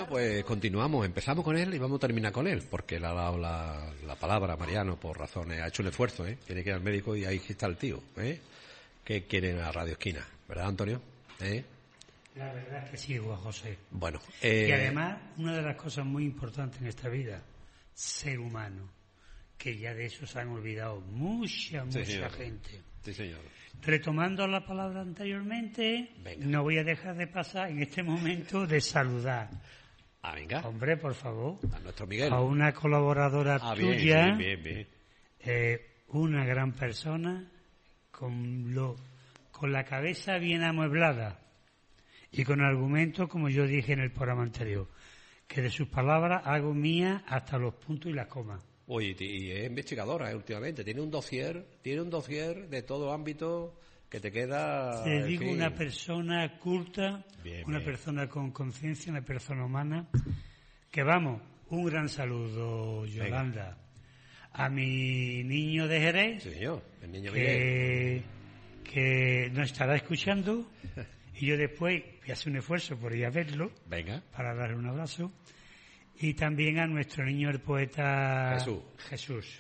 Bueno, pues continuamos. Empezamos con él y vamos a terminar con él, porque le ha dado la palabra a Mariano por razones, ha hecho un esfuerzo, ¿eh? Tiene que ir al médico y ahí está el tío, ¿eh? Que quiere a Radio Esquina, ¿verdad, Antonio? La verdad es que sí, Juan José. Bueno, y además, una de las cosas muy importantes en esta vida, ser humano, que ya de eso se han olvidado mucha gente. Sí, señor. Retomando la palabra anteriormente, Venga. no voy a dejar de pasar en este momento de saludar. Venga. Hombre, por favor. A nuestro Miguel. A una colaboradora tuya. Bien. Una gran persona con la cabeza bien amueblada y con argumentos, como yo dije en el programa anterior, que de sus palabras hago mía hasta los puntos y las comas. Oye, y es investigadora, últimamente. Tiene un dossier de todo ámbito que te queda... Te digo, una persona culta, una persona con conciencia, una persona humana, que vamos, un gran saludo, Yolanda. Venga. A mi niño de Jerez, sí, señor, el niño Miguel, que nos estará escuchando, y yo después voy a hacer un esfuerzo por ir a verlo, venga, para darle un abrazo. Y también a nuestro niño, el poeta Jesús.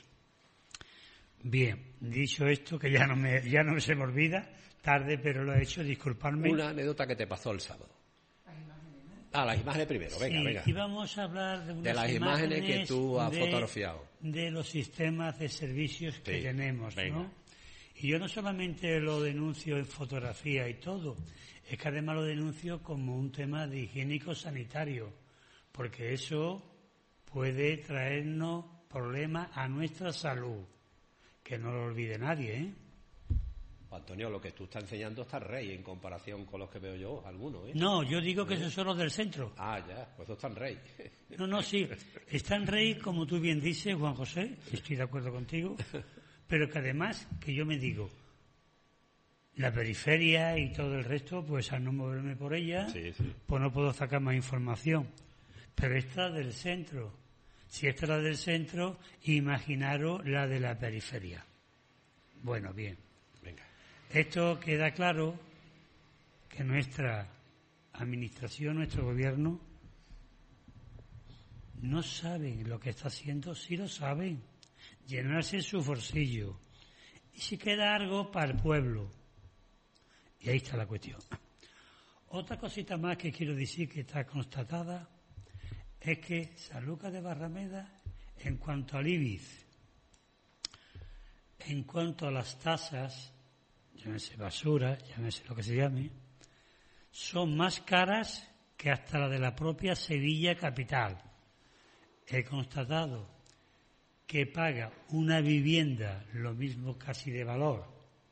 Bien, dicho esto, que ya no se me olvida, tarde pero lo he hecho, disculpadme. Una anécdota que te pasó el sábado. Las imágenes primero, venga. Y vamos a hablar de las imágenes que tú has fotografiado. De los sistemas de servicios que tenemos, ¿no? Y yo no solamente lo denuncio en fotografía y todo, es que además lo denuncio como un tema de higiénico-sanitario, porque eso puede traernos problemas a nuestra salud, que no lo olvide nadie, ¿eh? Antonio, lo que tú estás enseñando está rey en comparación con los que veo yo, algunos, ¿eh? No, yo digo que esos son los del centro. Ya, pues esos están rey. No, sí, están rey, como tú bien dices, Juan José, estoy de acuerdo contigo, pero que además, que yo me digo, la periferia y todo el resto, pues al no moverme por ella, pues no puedo sacar más información. Pero esta del centro, si esta es la del centro, imaginaros la de la periferia. Bueno, bien. Venga. Esto queda claro que nuestra administración, nuestro gobierno, no saben lo que está haciendo, sí lo saben. Llenarse su bolsillo. Y si queda algo para el pueblo. Y ahí está la cuestión. Otra cosita más que quiero decir que está constatada es que Sanlúcar de Barrameda, en cuanto al IBIZ, en cuanto a las tasas, llámese basura, llámese lo que se llame, son más caras que hasta la de la propia Sevilla capital. He constatado que paga una vivienda lo mismo casi de valor,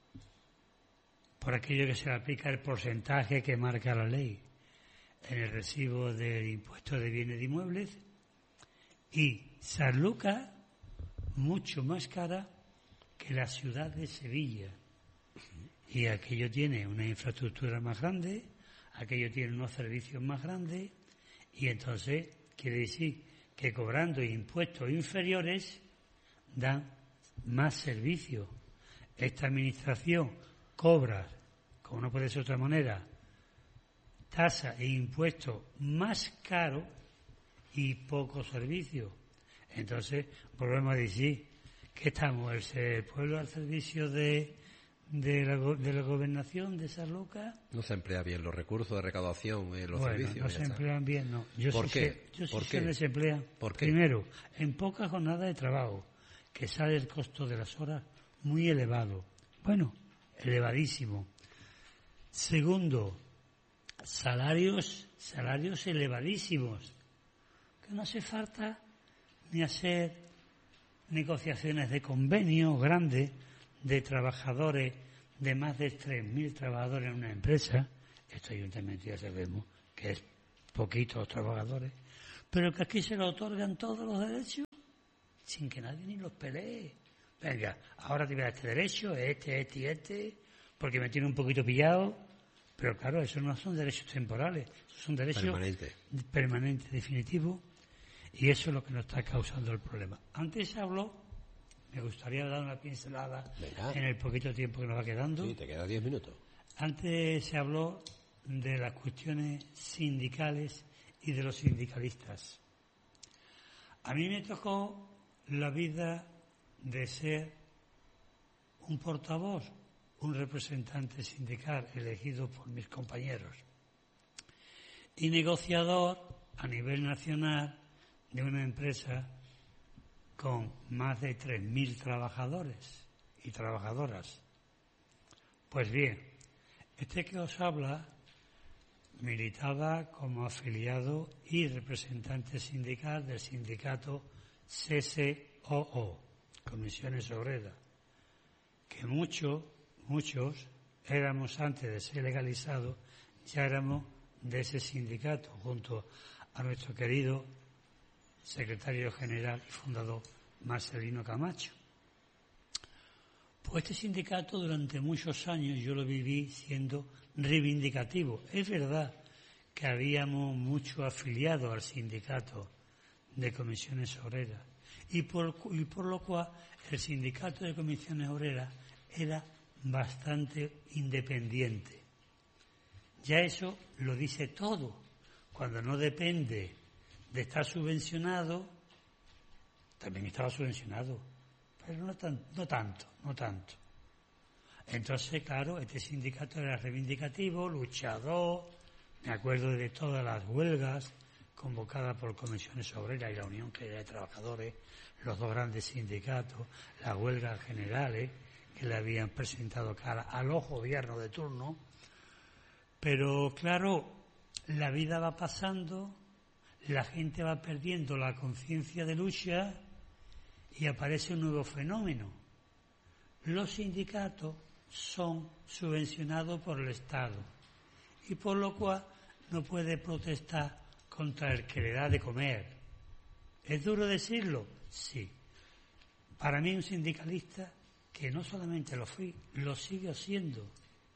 por aquello que se le aplica el porcentaje que marca la ley en el recibo del impuesto de bienes de inmuebles, y Sanlúcar mucho más cara que la ciudad de Sevilla. Y aquello tiene una infraestructura más grande, aquello tiene unos servicios más grandes, y entonces quiere decir que cobrando impuestos inferiores dan más servicios. Esta administración cobra, como no puede ser de otra manera, tasa e impuestos más caros y pocos servicios. Entonces, volvemos a decir que estamos el pueblo al servicio de la gobernación de Sanlúcar. No se emplea bien los recursos de recaudación, los servicios. No se emplean bien, no. ¿Por qué? Se desemplean. ¿Por qué? Primero, en poca jornada de trabajo, que sale el costo de las horas muy elevado. Bueno, elevadísimo. Segundo, salarios elevadísimos, que no hace falta ni hacer negociaciones de convenio grandes de trabajadores, de más de 3.000 trabajadores en una empresa. Esto ayuntamiento ya sabemos que es poquitos trabajadores, pero que aquí se le otorgan todos los derechos sin que nadie ni los pelee. Venga, ahora te voy a dar este derecho, este, porque me tiene un poquito pillado. Pero claro, esos no son derechos temporales, son derechos permanentes, definitivos, y eso es lo que nos está causando el problema. Antes se habló, me gustaría dar una pincelada en el poquito tiempo que nos va quedando. Sí, te quedan 10 minutos. Antes se habló de las cuestiones sindicales y de los sindicalistas. A mí me tocó la vida de ser un portavoz, un representante sindical elegido por mis compañeros y negociador a nivel nacional de una empresa con más de 3.000 trabajadores y trabajadoras. Pues bien, este que os habla militaba como afiliado y representante sindical del sindicato CSOO, Comisiones Obreras, que muchos éramos, antes de ser legalizados, ya éramos de ese sindicato, junto a nuestro querido secretario general y fundador Marcelino Camacho. Pues este sindicato durante muchos años yo lo viví siendo reivindicativo. Es verdad que habíamos muchos afiliados al sindicato de Comisiones Obreras y por lo cual el sindicato de Comisiones Obreras era bastante independiente. Ya eso lo dice todo. Cuando no depende de estar subvencionado, también estaba subvencionado, pero no tanto. Entonces, claro, este sindicato era reivindicativo, luchador. Me acuerdo de todas las huelgas convocadas por Comisiones Obreras y la Unión de Trabajadores, los dos grandes sindicatos, las huelgas generales que le habían presentado cara a los gobiernos de turno. Pero claro, la vida va pasando, la gente va perdiendo la conciencia de lucha y aparece un nuevo fenómeno. Los sindicatos son subvencionados por el Estado y por lo cual no puede protestar contra el que le da de comer. ¿Es duro decirlo? Sí. Para mí un sindicalista, que no solamente lo fui, lo sigue siendo.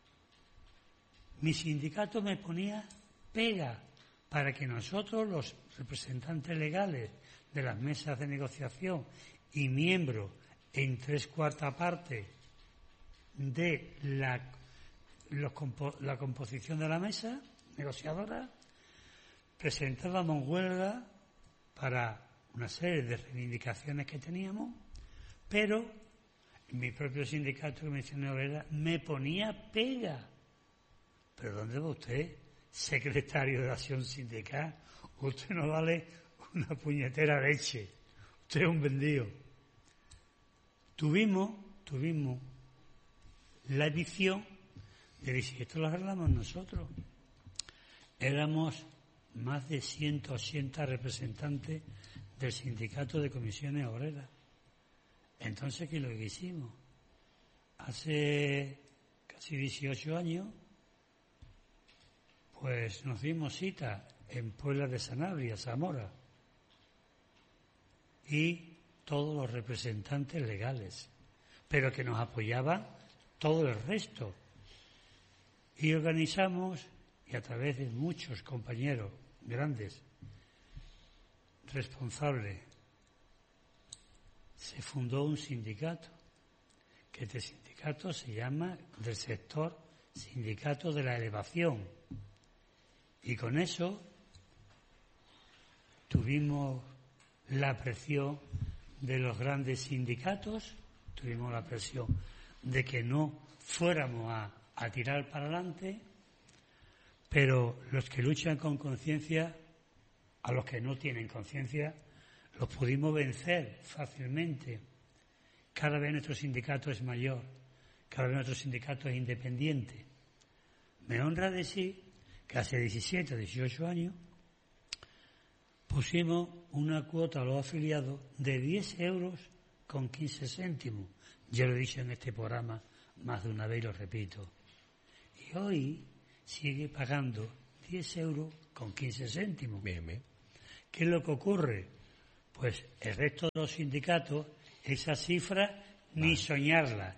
Mi sindicato me ponía pega para que nosotros, los representantes legales de las mesas de negociación y miembros en 3/4 parte de la composición de la mesa negociadora, presentábamos huelga para una serie de reivindicaciones que teníamos, pero mi propio sindicato de Comisiones Obreras me ponía pega. ¿Pero dónde va usted, secretario de Acción Sindical? Usted no vale una puñetera leche. Usted es un vendido. Tuvimos la visión de decir, esto lo arreglamos nosotros. Éramos más de 180 representantes del sindicato de Comisiones Obreras. Entonces, ¿qué es lo que hicimos? Hace casi 18 años, pues nos dimos cita en Puebla de Sanabria, Zamora, y todos los representantes legales, pero que nos apoyaban todo el resto. Y organizamos, y a través de muchos compañeros grandes, responsables, se fundó un sindicato, que este sindicato se llama, del sector Sindicato de la Elevación. Y con eso tuvimos la presión de los grandes sindicatos, tuvimos la presión de que no fuéramos a tirar para adelante, pero los que luchan con conciencia, a los que no tienen conciencia, los pudimos vencer fácilmente. Cada vez nuestro sindicato es mayor, cada vez nuestro sindicato es independiente. Me honra decir que hace 17 o 18 años pusimos una cuota a los afiliados de 10 euros con 15 céntimos. Ya lo he dicho en este programa más de una vez y lo repito. Y hoy sigue pagando 10 euros con 15 céntimos. Bien. ¿Qué es lo que ocurre? Pues el resto de los sindicatos, esa cifra, ni soñarla.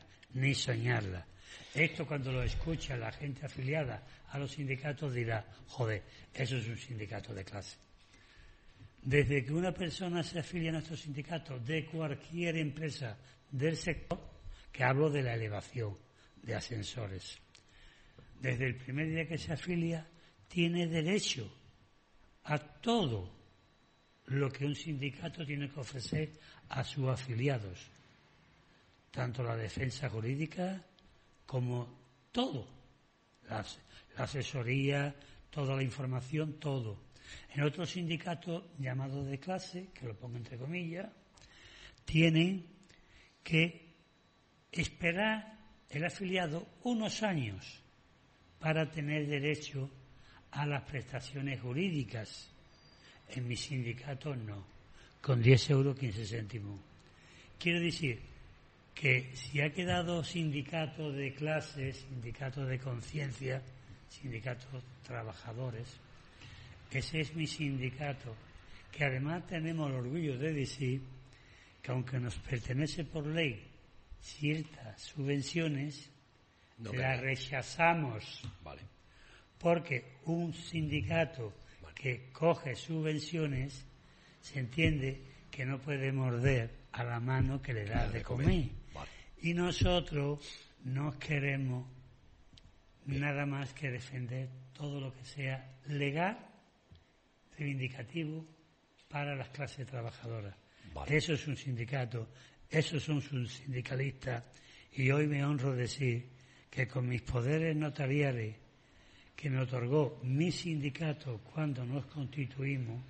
Esto cuando lo escucha la gente afiliada a los sindicatos dirá, joder, eso es un sindicato de clase. Desde que una persona se afilia a nuestro sindicato de cualquier empresa del sector, que hablo de la elevación de ascensores, desde el primer día que se afilia tiene derecho a todo lo que un sindicato tiene que ofrecer a sus afiliados, tanto la defensa jurídica como todo, la asesoría, toda la información, todo. En otros sindicatos llamados de clase, que lo pongo entre comillas, tienen que esperar el afiliado unos años para tener derecho a las prestaciones jurídicas. En mi sindicato no, con 10 euros 15 céntimos. Quiero decir que si ha quedado sindicato de clases, sindicato de conciencia, sindicatos trabajadores, ese es mi sindicato, que además tenemos el orgullo de decir que aunque nos pertenece por ley ciertas subvenciones, las rechazamos. Vale. Porque un sindicato que coge subvenciones se entiende que no puede morder a la mano que le da de comer. Vale. Y nosotros no queremos nada más que defender todo lo que sea legal, reivindicativo para las clases trabajadoras. Vale. Eso es un sindicato, esos son sus sindicalistas, y hoy me honro decir que con mis poderes notariales que me otorgó mi sindicato cuando nos constituimos,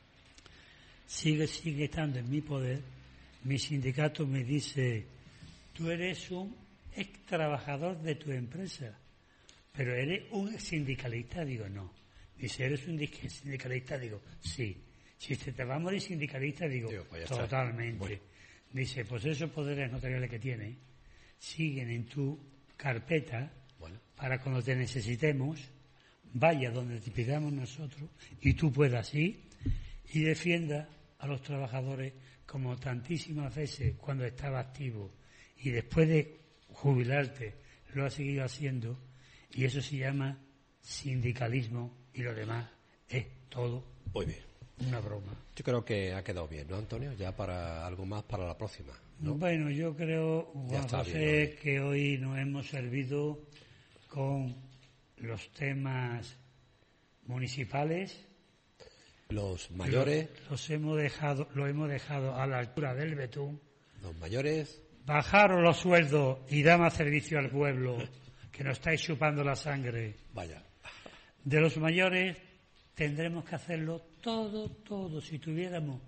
sigue estando en mi poder. Mi sindicato me dice: tú eres un ex trabajador de tu empresa, pero eres un sindicalista. Digo, no. Dice, ¿eres un sindicalista? Digo, sí. Si te va a morir sindicalista, digo pues totalmente. Bueno. Dice, pues esos poderes notariales que tienes siguen en tu carpeta para cuando te necesitemos, vaya donde te pidamos nosotros y tú puedas ir y defienda a los trabajadores como tantísimas veces cuando estaba activo y después de jubilarte lo has seguido haciendo, y eso se llama sindicalismo, y lo demás es todo Muy bien. una broma. Yo creo que ha quedado bien, ¿no, Antonio? Ya para algo más para la próxima, ¿no? Bueno, yo creo, Juan José, que hoy nos hemos servido con los temas municipales. Los mayores. Lo hemos dejado a la altura del betún. Los mayores. Bajaros los sueldos y da más servicio al pueblo, que nos estáis chupando la sangre. Vaya. De los mayores tendremos que hacerlo todo. Si tuviéramos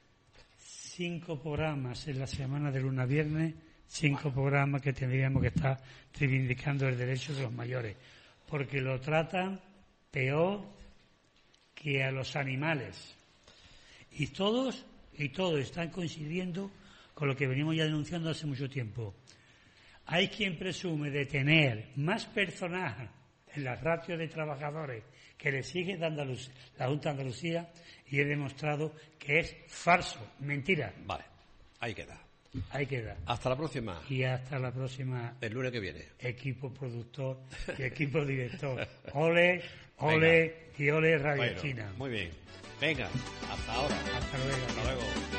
5 programas en la semana de lunes a viernes, 5 programas que tendríamos que estar reivindicando el derecho de los mayores, porque lo tratan peor que a los animales. Y todos están coincidiendo con lo que venimos ya denunciando hace mucho tiempo. Hay quien presume de tener más personal en la ratio de trabajadores que le sigue dando la Junta de Andalucía, y he demostrado que es falso, mentira. Vale, ahí queda. Hasta la próxima. Y hasta la próxima. El lunes que viene. Equipo productor y equipo director. Ole y ole Radio Esquina. Muy bien. Venga, hasta ahora. Hasta luego. Hasta luego.